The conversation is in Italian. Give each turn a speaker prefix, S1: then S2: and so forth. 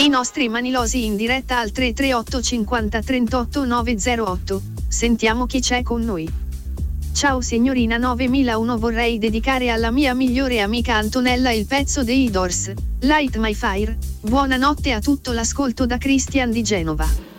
S1: I nostri manilosi in diretta al 338 50 38 908. Sentiamo chi c'è con noi. Ciao signorina 9001, vorrei dedicare alla mia migliore amica Antonella il pezzo dei Doors, Light My Fire. Buonanotte a tutto l'ascolto da Christian di Genova.